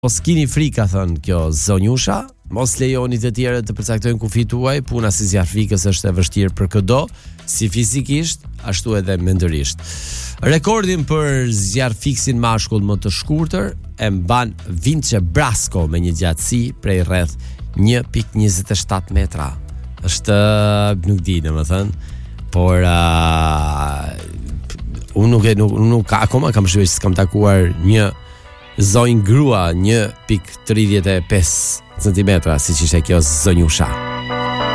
Mos kini frikë, thënë kjo zonjusha, mos lejoni të tjerët të përcaktojnë kufit tuaj, puna si zjarfikës është e vështirë për çdo, si fizikisht, ashtu edhe mendërisht. Rekordin për zjarfiksin mashkull më të shkurtër e mban Vince Brasco me një gjatësi prej rreth 1.27 metra. Është, nuk di, domethënë, por unë nuk akoma kam shpjeguar se kam takuar një zonjë grua 1.35 cm, siç ishte kjo zonjusha.